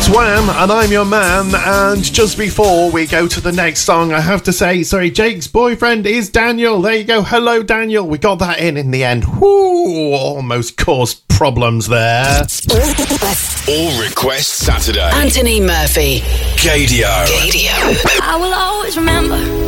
It's Wham, and I'm your man. And just before we go to the next song, I have to say, sorry, Jake's boyfriend is Daniel. There you go. Hello, Daniel. We got that in the end. Whoo, almost caused problems there. All Request Saturday. Anthony Murphy. Gaydio. I will always remember